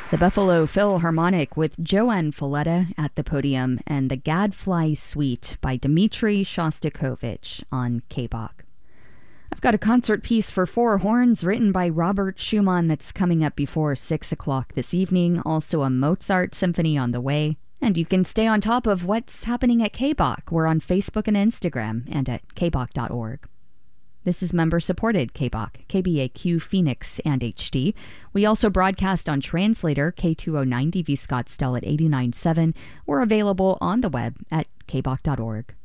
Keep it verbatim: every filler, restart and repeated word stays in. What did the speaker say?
The Buffalo Philharmonic with Joanne Falletta at the podium, and the Gadfly Suite by Dmitri Shostakovich on K B O C. I've got a concert piece for four horns written by Robert Schumann that's coming up before six o'clock this evening. Also a Mozart symphony on the way. And you can stay on top of what's happening at K B O C. We're on Facebook and Instagram and at k b o c dot org. This is member-supported K B O C, K B A Q Phoenix and H D. We also broadcast on Translator K two oh nine D V Scottsdale at eighty-nine point seven. We're available on the web at k b o c dot org.